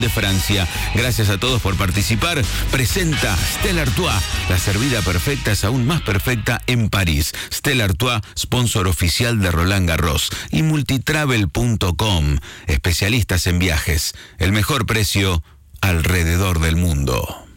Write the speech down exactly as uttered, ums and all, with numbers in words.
de Francia. Gracias a todos por participar. Presenta Stella Artois. La servida perfecta es aún más perfecta en París. Stella Artois, sponsor oficial de Roland Garros. Y multitravel punto com, especialistas en viajes. El mejor precio alrededor del mundo.